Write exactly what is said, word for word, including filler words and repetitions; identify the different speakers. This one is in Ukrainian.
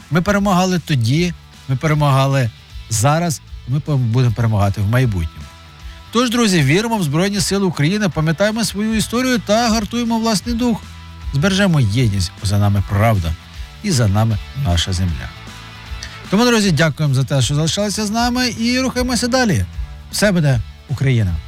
Speaker 1: Ми перемагали тоді, ми перемагали зараз, ми будемо перемагати в майбутньому. Тож, друзі, віримо в Збройні Сили України, пам'ятаємо свою історію та гартуємо власний дух. Збережемо єдність, бо за нами правда і за нами наша земля. Тому, друзі, дякуємо за те, що залишалися з нами і рухаємося далі. Все буде Україна!